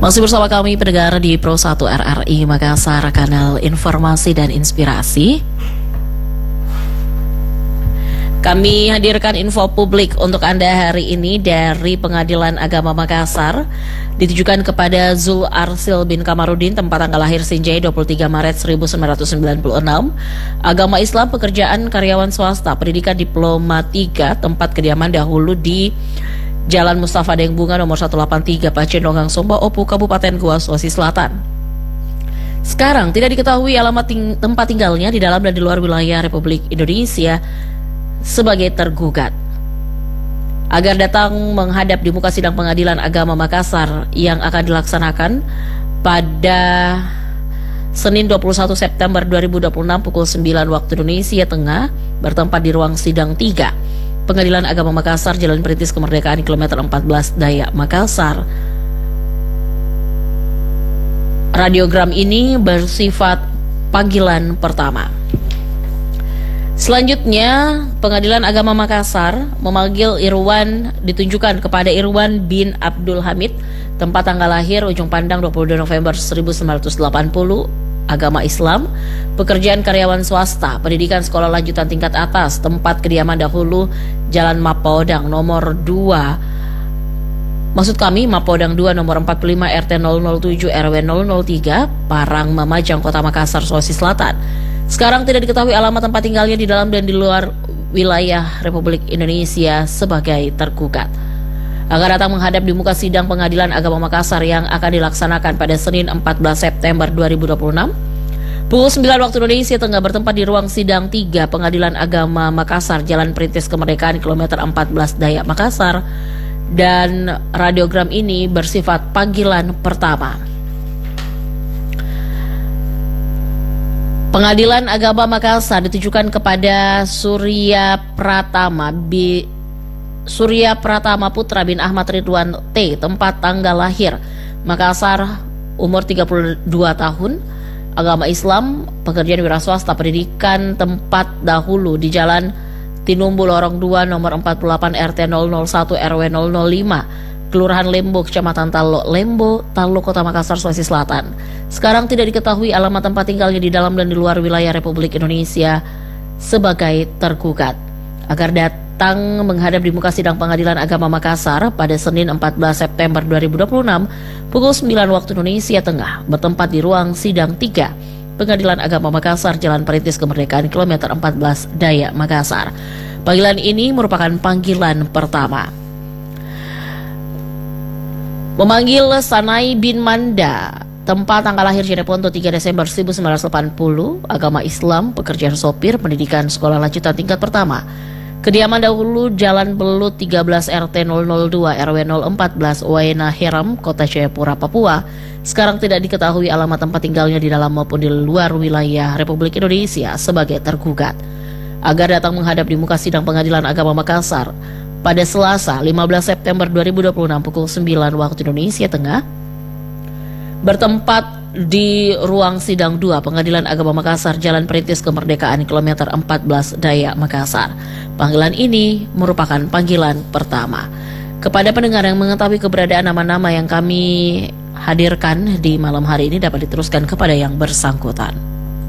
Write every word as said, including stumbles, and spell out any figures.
Masih bersama kami pendengar di Pro satu R R I Makassar, kanal informasi dan inspirasi. Kami hadirkan info publik untuk Anda hari ini dari Pengadilan Agama Makassar, ditujukan kepada Zul Arsil bin Kamarudin, tempat tanggal lahir Sinjai dua puluh tiga Maret seribu sembilan ratus sembilan puluh enam, agama Islam, pekerjaan karyawan swasta, pendidikan diploma tiga, tempat kediaman dahulu di Jalan Mustafa Deng Bunga nomor seratus delapan puluh tiga Pacendongang Somba Opu, Kabupaten Goa, Sulawesi Selatan. Sekarang tidak diketahui alamat ting tempat tinggalnya di dalam dan di luar wilayah Republik Indonesia sebagai tergugat. Agar datang menghadap di muka sidang Pengadilan Agama Makassar yang akan dilaksanakan pada Senin dua puluh satu September dua ribu dua puluh enam pukul sembilan waktu Indonesia Tengah, bertempat di ruang sidang tiga Pengadilan Agama Makassar, Jalan Perintis Kemerdekaan, kilometer empat belas Dayak, Makassar. Radiogram ini bersifat panggilan pertama. Selanjutnya, Pengadilan Agama Makassar memanggil Irwan, ditunjukkan kepada Irwan bin Abdul Hamid, tempat tanggal lahir Ujung Pandang dua puluh dua November seribu sembilan ratus delapan puluh, agama Islam, pekerjaan karyawan swasta, pendidikan sekolah lanjutan tingkat atas, tempat kediaman dahulu Jalan Mapodang nomor dua, maksud kami Mapodang dua nomor empat puluh lima R T nol nol tujuh R W nol nol tiga, Parang Mamajang, Kota Makassar, Sulawesi Selatan. Sekarang tidak diketahui alamat tempat tinggalnya di dalam dan di luar wilayah Republik Indonesia sebagai tergugat. Agar datang menghadap di muka sidang Pengadilan Agama Makassar yang akan dilaksanakan pada Senin empat belas September dua ribu dua puluh enam pukul sembilan waktu Indonesia Tengah, bertempat di ruang sidang tiga Pengadilan Agama Makassar, Jalan Perintis Kemerdekaan, kilometer empat belas Dayak, Makassar. Dan radiogram ini bersifat panggilan pertama. Pengadilan Agama Makassar ditujukan kepada Surya Pratama Bi Surya Pratama Putra bin Ahmad Ridwan T, tempat tanggal lahir Makassar, umur tiga puluh dua tahun, agama Islam, pekerjaan wira swasta, pendidikan tempat dahulu di Jalan Tinumbu Lorong dua nomor empat puluh delapan R T nol nol satu R W nol nol lima, Kelurahan Lembo, Kecamatan Talo Lembo, Talo, Kota Makassar, Sulawesi Selatan. Sekarang tidak diketahui alamat tempat tinggalnya di dalam dan di luar wilayah Republik Indonesia sebagai tergugat. Agar datang menghadap di muka sidang Pengadilan Agama Makassar pada Senin empat belas September dua ribu dua puluh enam pukul sembilan waktu Indonesia Tengah, bertempat di ruang sidang tiga Pengadilan Agama Makassar, Jalan Perintis Kemerdekaan, kilometer empat belas Dayak, Makassar. Panggilan ini merupakan panggilan pertama. Memanggil Sanai bin Manda, tempat tanggal lahir Jeneponto tiga Desember seribu sembilan ratus delapan puluh, agama Islam, pekerjaan sopir, pendidikan sekolah lanjutan tingkat pertama, kediaman dahulu Jalan Belut tiga belas R T nol nol dua R W nol empat belas Waena Heram, Kota Jayapura, Papua. Sekarang tidak diketahui alamat tempat tinggalnya di dalam maupun di luar wilayah Republik Indonesia sebagai tergugat. Agar datang menghadap di muka sidang Pengadilan Agama Makassar pada Selasa lima belas September dua ribu dua puluh enam pukul sembilan waktu Indonesia Tengah, bertempat di ruang sidang dua Pengadilan Agama Makassar, Jalan Perintis Kemerdekaan, kilometer empat belas Dayak, Makassar. Panggilan ini merupakan panggilan pertama. Kepada pendengar yang mengetahui keberadaan nama-nama yang kami hadirkan di malam hari ini, dapat diteruskan kepada yang bersangkutan.